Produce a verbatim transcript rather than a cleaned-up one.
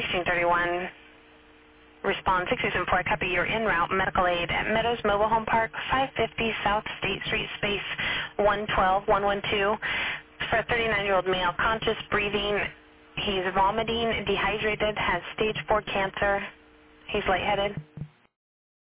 sixteen thirty-one. Respond six two seven four, copy, you're en route, medical aid at Meadows Mobile Home Park, five fifty South State Street, space one twelve one twelve. For a thirty-nine-year-old male, conscious breathing. He's vomiting, dehydrated, has stage four cancer. He's lightheaded.